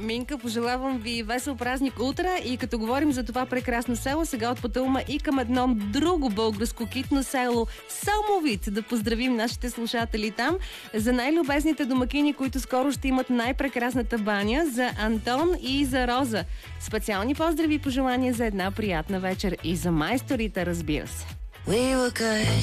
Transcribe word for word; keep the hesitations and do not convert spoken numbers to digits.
Минка, пожелавам ви весел празник утре и като говорим за това прекрасно село, сега отпътуваме и към едно друго българско китно село Сомовит. Да поздравим нашите слушатели там за най-любезните домакини, които скоро ще имат най-прекрасната баня, за Антон и за Роза. Специални поздрави и пожелания за една приятна вечер и за майсторите, разбира се.